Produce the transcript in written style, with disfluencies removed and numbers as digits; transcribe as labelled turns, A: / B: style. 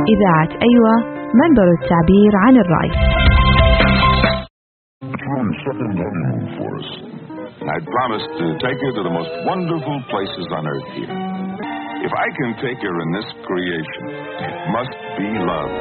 A: إذاعة أيوة، منبر التعبير عن الرأي.
B: I promise to take you to the most wonderful places on earth here. If I can take her in this creation, it must be love.